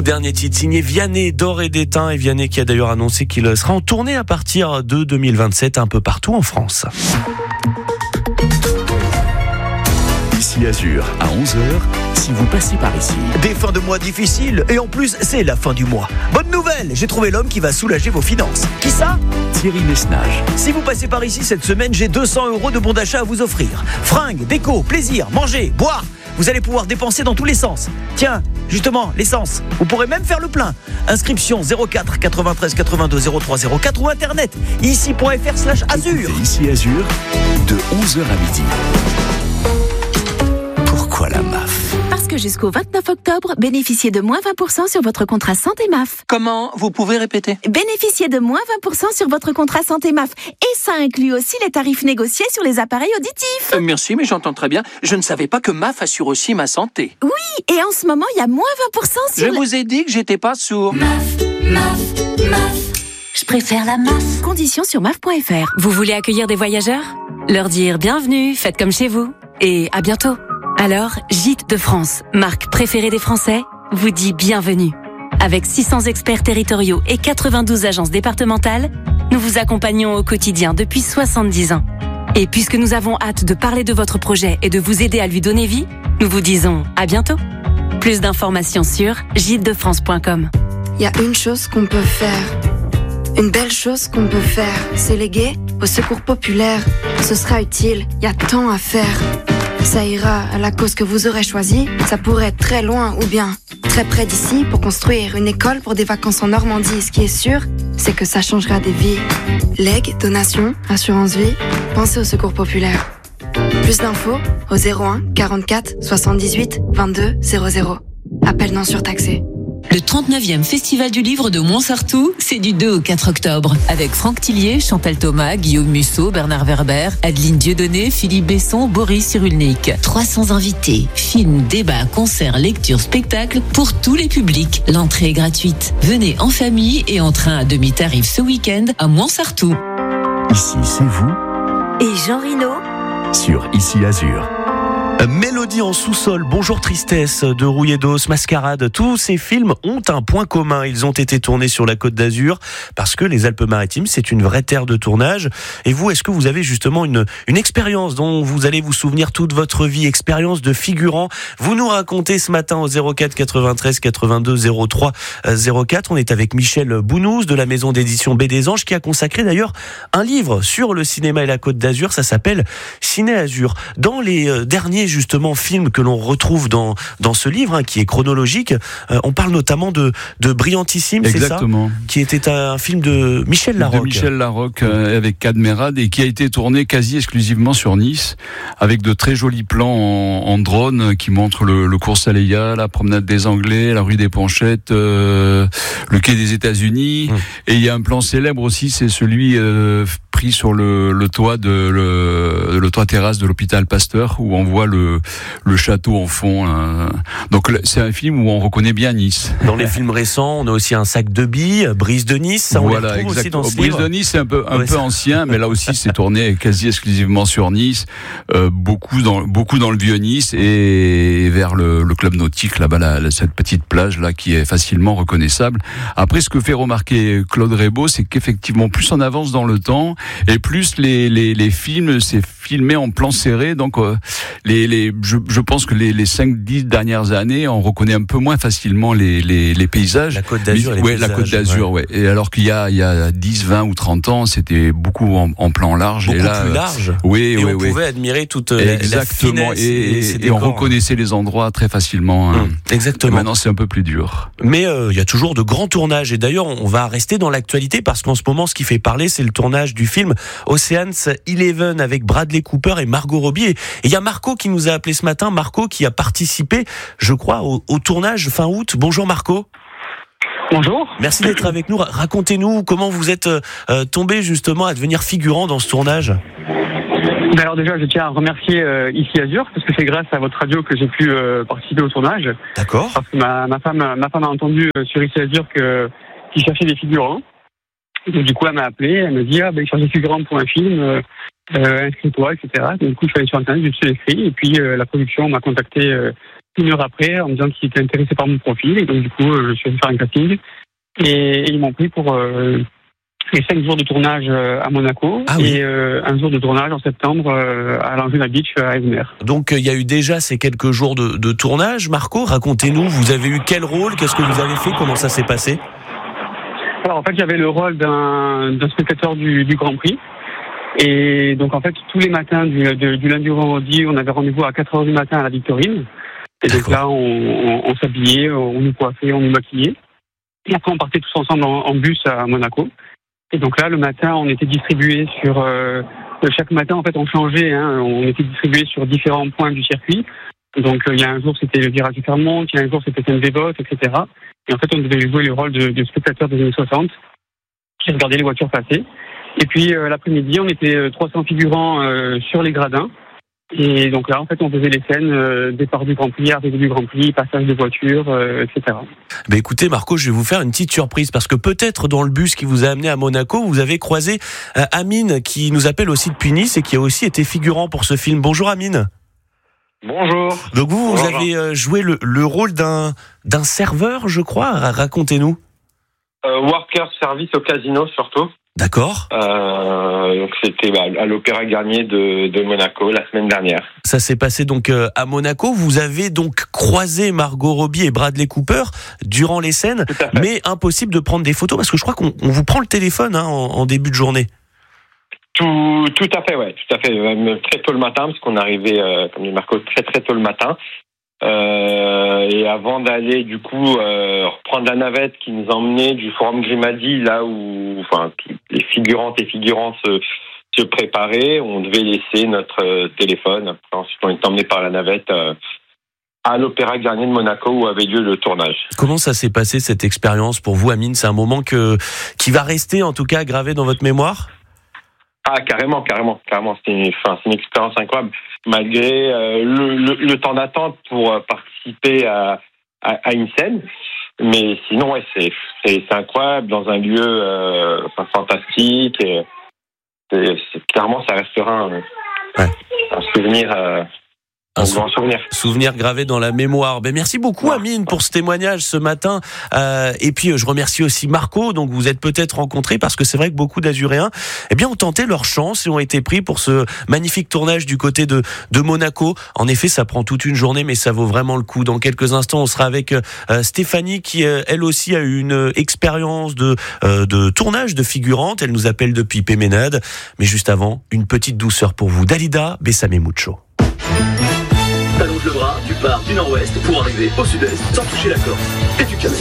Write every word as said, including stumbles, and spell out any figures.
tout dernier titre signé Vianney d'Or et d'Étain, et Vianney qui a d'ailleurs annoncé qu'il sera en tournée à partir de deux mille vingt-sept un peu partout en France. Ici Azur, à onze heures, si vous passez par ici. Des fins de mois difficiles, et en plus, c'est la fin du mois. Bonne nouvelle, j'ai trouvé l'homme qui va soulager vos finances. Qui ça ? Thierry Messnage. Si vous passez par ici cette semaine, j'ai deux cents euros de bons d'achat à vous offrir. Fringues, déco, plaisir, manger, boire. Vous allez pouvoir dépenser dans tous les sens. Tiens, justement, l'essence. Vous pourrez même faire le plein. Inscription zéro quatre quatre-vingt-treize quatre-vingt-deux zéro trois zéro quatre ou internet ici.fr slash Azur. C'est Ici Azur, de onze heures à midi. Pourquoi la M A F ? Parce que jusqu'au vingt-neuf octobre, bénéficiez de moins vingt pour cent sur votre contrat santé M A F. Comment ? Vous pouvez répéter ? Bénéficiez de moins vingt pour cent sur votre contrat santé M A F. Et ça inclut aussi les tarifs négociés sur les appareils auditifs. Euh, merci, mais j'entends très bien. Je ne savais pas que M A F assure aussi ma santé. Oui, et en ce moment, il y a moins vingt pour cent sur... Je le... vous ai dit que j'étais pas sourd. M A F, M A F, M A F. Je préfère la M A F. Conditions sur M A F point F R. Vous voulez accueillir des voyageurs ? Leur dire bienvenue, faites comme chez vous. Et à bientôt. Alors, Gîtes de France, marque préférée des Français, vous dit bienvenue. Avec six cents experts territoriaux et quatre-vingt-douze agences départementales, nous vous accompagnons au quotidien depuis soixante-dix ans. Et puisque nous avons hâte de parler de votre projet et de vous aider à lui donner vie, nous vous disons à bientôt. Plus d'informations sur gîtes de france point com. Il y a une chose qu'on peut faire, une belle chose qu'on peut faire, c'est léguer au secours populaire. Ce sera utile, il y a tant à faire. Ça ira à la cause que vous aurez choisie. Ça pourrait être très loin ou bien très près d'ici pour construire une école pour des vacances en Normandie. Ce qui est sûr, c'est que ça changera des vies. Legs, donations, assurance vie, pensez au secours populaire. Plus d'infos au zéro un quarante-quatre soixante-dix-huit vingt-deux zéro zéro. Appel non surtaxé. Le trente-neuvième Festival du Livre de Montsartou, c'est du deux au quatre octobre. Avec Franck Tillier, Chantal Thomas, Guillaume Musso, Bernard Werber, Adeline Dieudonné, Philippe Besson, Boris Cyrulnik. trois cents invités, films, débats, concerts, lectures, spectacles pour tous les publics. L'entrée est gratuite. Venez en famille et en train à demi-tarif ce week-end à Montsartou. Ici, c'est vous. Et Jean Reno Sur Ici Azur. Mélodie en sous-sol, Bonjour Tristesse de Rouilledos, Mascarade, tous ces films ont un point commun. Ils ont été tournés sur la Côte d'Azur parce que les Alpes-Maritimes, c'est une vraie terre de tournage. Et vous, est-ce que vous avez justement une, une expérience dont vous allez vous souvenir toute votre vie, expérience de figurant? Vous nous racontez ce matin au zéro quatre quatre-vingt-treize quatre-vingt-deux zéro trois zéro quatre. On est avec Michel Bounous de la maison d'édition Baie des Anges qui a consacré d'ailleurs un livre sur le cinéma et la Côte d'Azur. Ça s'appelle Ciné Azur. Dans les derniers justement film que l'on retrouve dans dans ce livre hein, qui est chronologique, euh, on parle notamment de de Brillantissime, c'est ça ? Exactement. Qui était un film de Michel Larocque. De Michel Larocque euh, avec Cadmerade et qui a été tourné quasi exclusivement sur Nice avec de très jolis plans en, en drone qui montrent le, le cours Saleya, la promenade des Anglais, la rue des Ponchettes, euh, le quai des États-Unis. Mmh. Et il y a un plan célèbre aussi, c'est celui euh, pris sur le, le toit de le, le toit terrasse de l'hôpital Pasteur où on voit le le château en fond. Hein. Donc c'est un film où on reconnaît bien Nice. Dans les films récents, on a aussi un sac de billes, Brise de Nice. Ça, on voilà, les retrouve aussi dans ce Brise livre. de Nice, c'est un peu un ouais, peu ça... ancien, mais là aussi c'est tourné quasi exclusivement sur Nice, euh, beaucoup dans beaucoup dans le vieux Nice et vers le, le club nautique là-bas, là, là, cette petite plage là qui est facilement reconnaissable. Après, ce que fait remarquer Claude Raybaud, c'est qu'effectivement plus on avance dans le temps et plus les les, les films c'est filmé en plan serré, donc euh, les les je, je pense que les les cinq dix dernières années, on reconnaît un peu moins facilement les les, les paysages. La Côte d'Azur, mais, les ouais, paysages, la Côte d'Azur, ouais. ouais. Et alors qu'il y a il y a dix, vingt ou trente ans, c'était beaucoup en, en plan large. Beaucoup et là, plus large. Oui, et oui, on oui. pouvait admirer toute exactement. la finesse et, et, et on reconnaissait les endroits très facilement. Hein. Mmh, exactement. Et maintenant, c'est un peu plus dur. Mais euh, il y a toujours de grands tournages. Et d'ailleurs, on va rester dans l'actualité parce qu'en ce moment, ce qui fait parler, c'est le tournage du film Ocean's Eleven avec Bradley Cooper et Margot Robbie. Et il y a Marco qui nous a appelé ce matin. Marco qui a participé, je crois, au, au tournage fin août. Bonjour Marco. Bonjour. Merci d'être avec nous. Racontez-nous comment vous êtes euh, tombé justement à devenir figurant dans ce tournage. Alors déjà, je tiens à remercier euh, Ici Azur parce que c'est grâce à votre radio que j'ai pu euh, participer au tournage. D'accord. Parce que ma, ma femme, ma femme a entendu euh, sur Ici Azur que qu'ils cherchaient des figurants. Donc du coup, elle m'a appelé, elle m'a dit ah ben ils cherchent des figurants pour un film. Euh, euh, inscris-toi, et cetera. Donc, du coup, je suis allé sur Internet, je me suis inscrit, et puis euh, la production m'a contacté euh, une heure après en me disant qu'ils étaient intéressés par mon profil, et donc du coup, euh, je suis allé faire un casting, et, et ils m'ont pris pour euh, les cinq jours de tournage euh, à Monaco, ah, oui. et euh, un jour de tournage en septembre euh, à l'Angela Beach à Evener. Donc il euh, y a eu déjà ces quelques jours de, de tournage. Marco, racontez-nous, vous avez eu quel rôle? Qu'est-ce que vous avez fait? Comment ça s'est passé? Alors en fait, j'avais le rôle d'un, d'un spectateur du, du Grand Prix. Et donc en fait, tous les matins, du, de, du lundi au vendredi, on avait rendez-vous à quatre heures du matin à la Victorine. Et donc là, on, on, on s'habillait, on nous coiffait, on nous maquillait. Et après, on partait tous ensemble en, en bus à Monaco. Et donc là, le matin, on était distribués sur... Euh, chaque matin, en fait, on changeait. Hein, on était distribués sur différents points du circuit. Donc il euh, y a un jour, c'était le virage du Fairmont, il y a un jour, c'était Sainte-Dévote, et cetera. Et en fait, on devait jouer le rôle de, de spectateur des années soixante qui regardait les voitures passer. Et puis euh, l'après-midi, on était euh, trois cents figurants euh, sur les gradins. Et donc là, en fait, on faisait les scènes, euh, départ du Grand Prix, arrivée du Grand Prix, passage de voitures, euh, et cetera. Mais écoutez, Marco, je vais vous faire une petite surprise parce que peut-être dans le bus qui vous a amené à Monaco, vous avez croisé euh, Amine qui nous appelle aussi depuis Nice et qui a aussi été figurant pour ce film. Bonjour Amine. Bonjour. Donc vous, vous Bonjour. avez euh, joué le, le rôle d'un, d'un serveur, je crois. Racontez-nous. Euh, worker service au casino surtout. D'accord. Euh, donc c'était bah, à l'Opéra Garnier de, de Monaco la semaine dernière. Ça s'est passé donc euh, à Monaco. Vous avez donc croisé Margot Robbie et Bradley Cooper durant les scènes, mais impossible de prendre des photos parce que je crois qu'on on vous prend le téléphone hein, en, en début de journée. Tout, tout à fait, ouais, tout à fait. Même très tôt le matin, parce qu'on arrivait, euh, comme dit Marco, très très tôt le matin. Euh, et avant d'aller du coup euh, reprendre la navette qui nous emmenait du Forum Grimadi, là où enfin les figurantes et figurants se, se préparaient, on devait laisser notre euh, téléphone. Après, ensuite, on est emmené par la navette euh, à l'Opéra Garnier de Monaco où avait lieu le tournage. Comment ça s'est passé cette expérience pour vous, Amine? C'est un moment que qui va rester en tout cas gravé dans votre mémoire? Ah, carrément, carrément, carrément. C'est une, enfin, c'est une expérience incroyable, malgré euh, le, le, le temps d'attente pour euh, participer à, à, à une scène. Mais sinon, ouais, c'est, c'est, c'est incroyable, dans un lieu euh, enfin, fantastique. Et c'est, c'est, clairement, ça restera un, ouais. un souvenir... Euh, Un, sou- souvenir. souvenir gravé dans la mémoire. Ben merci beaucoup ouais. Amine pour ce témoignage ce matin. Euh, et puis je remercie aussi Marco. Donc vous êtes peut-être rencontrés parce que c'est vrai que beaucoup d'Azuréens, eh bien, ont tenté leur chance et ont été pris pour ce magnifique tournage du côté de de Monaco. En effet, ça prend toute une journée, mais ça vaut vraiment le coup. Dans quelques instants, on sera avec euh, Stéphanie qui euh, elle aussi a eu une expérience de euh, de tournage de figurante. Elle nous appelle depuis Péménade. Mais juste avant, une petite douceur pour vous. Dalida, Bésame Mucho. T'allonges le bras, tu pars du nord-ouest pour arriver au sud-est sans toucher la Corse. Et tu cales.